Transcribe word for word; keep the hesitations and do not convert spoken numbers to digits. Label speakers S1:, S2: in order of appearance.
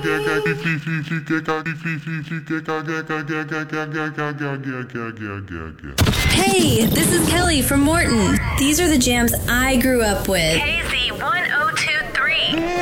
S1: Hey, this is Kelly from Morton. These are the jams I grew up with.
S2: K Z one oh two three.